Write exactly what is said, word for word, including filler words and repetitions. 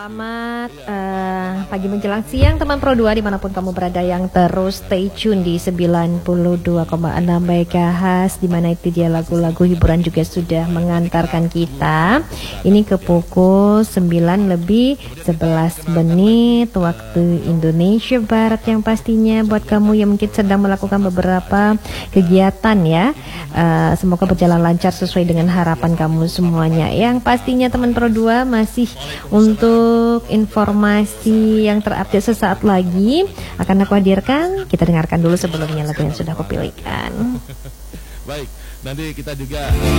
Selamat uh, pagi menjelang siang teman Pro dua dimanapun kamu berada yang terus stay tune di sembilan puluh dua koma enam MHz, dimana itu dia lagu-lagu hiburan juga sudah mengantarkan kita. Ini ke pukul sembilan lebih sebelas menit waktu Indonesia Barat, yang pastinya buat kamu yang mungkin sedang melakukan beberapa kegiatan ya, uh, semoga berjalan lancar sesuai dengan harapan kamu semuanya. Yang pastinya teman Pro dua masih untuk informasi yang terupdate sesaat lagi akan aku hadirkan. Kita dengarkan dulu sebelumnya lagu yang sudah aku pilihkan. Baik, nanti kita juga